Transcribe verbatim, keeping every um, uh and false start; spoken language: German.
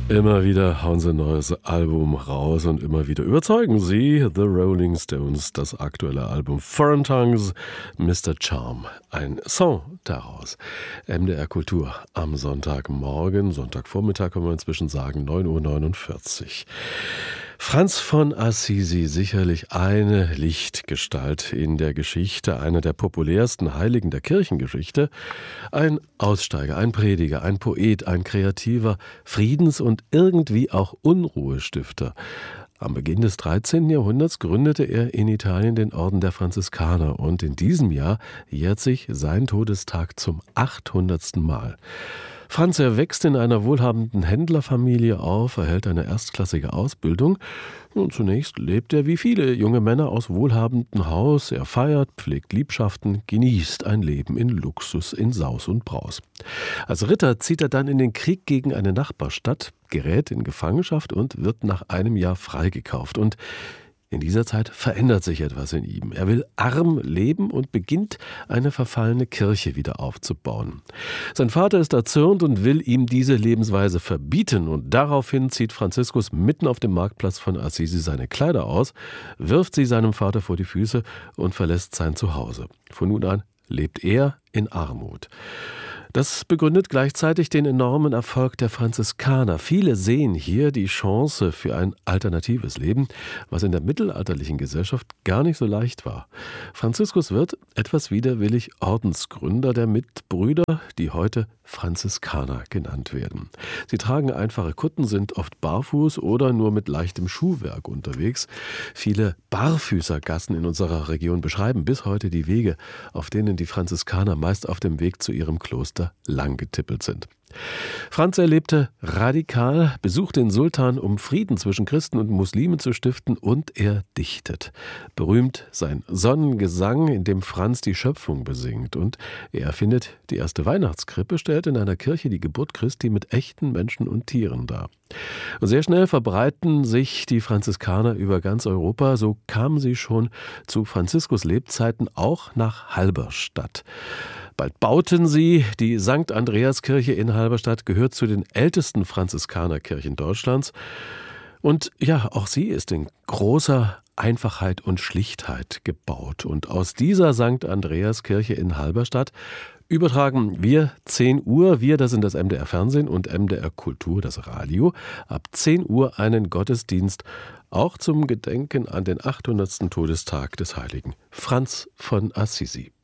Immer wieder hauen sie ein neues Album raus und immer wieder überzeugen sie The Rolling Stones, das aktuelle Album Foreign Tongues, Mister Charm. Ein Song daraus. M D R Kultur am Sonntagmorgen, Sonntagvormittag können wir inzwischen sagen, neun Uhr neunundvierzig. Franz von Assisi, sicherlich eine Lichtgestalt in der Geschichte, einer der populärsten Heiligen der Kirchengeschichte. Ein Aussteiger, ein Prediger, ein Poet, ein kreativer Friedens- und irgendwie auch Unruhestifter. Am Beginn des dreizehnten Jahrhunderts gründete er in Italien den Orden der Franziskaner und in diesem Jahr jährt sich sein Todestag zum achthundertsten Mal. Franz, er wächst in einer wohlhabenden Händlerfamilie auf, erhält eine erstklassige Ausbildung. Und zunächst lebt er wie viele junge Männer aus wohlhabendem Haus. Er feiert, pflegt Liebschaften, genießt ein Leben in Luxus, in Saus und Braus. Als Ritter zieht er dann in den Krieg gegen eine Nachbarstadt, gerät in Gefangenschaft und wird nach einem Jahr freigekauft. Und in dieser Zeit verändert sich etwas in ihm. Er will arm leben und beginnt, eine verfallene Kirche wieder aufzubauen. Sein Vater ist erzürnt und will ihm diese Lebensweise verbieten. Und daraufhin zieht Franziskus mitten auf dem Marktplatz von Assisi seine Kleider aus, wirft sie seinem Vater vor die Füße und verlässt sein Zuhause. Von nun an lebt er in Armut. Das begründet gleichzeitig den enormen Erfolg der Franziskaner. Viele sehen hier die Chance für ein alternatives Leben, was in der mittelalterlichen Gesellschaft gar nicht so leicht war. Franziskus wird etwas widerwillig Ordensgründer der Mitbrüder, die heute Franziskaner genannt werden. Sie tragen einfache Kutten, sind oft barfuß oder nur mit leichtem Schuhwerk unterwegs. Viele Barfüßergassen in unserer Region beschreiben bis heute die Wege, auf denen die Franziskaner meist auf dem Weg zu ihrem Kloster lang getippelt sind. Franz erlebte radikal, besucht den Sultan, um Frieden zwischen Christen und Muslimen zu stiften, und er dichtet. Berühmt sein Sonnengesang, in dem Franz die Schöpfung besingt, und er erfindet die erste Weihnachtskrippe, stellt in einer Kirche die Geburt Christi mit echten Menschen und Tieren dar. Und sehr schnell verbreiten sich die Franziskaner über ganz Europa, so kamen sie schon zu Franziskus Lebzeiten auch nach Halberstadt. Bald bauten sie die Sankt Andreaskirche in Halberstadt, gehört zu den ältesten Franziskanerkirchen Deutschlands. Und ja, auch sie ist in großer Einfachheit und Schlichtheit gebaut. Und aus dieser Sankt Andreaskirche in Halberstadt übertragen wir zehn Uhr, wir, das sind das M D R Fernsehen und M D R Kultur, das Radio, ab zehn Uhr einen Gottesdienst, auch zum Gedenken an den achthundertsten Todestag des Heiligen Franz von Assisi.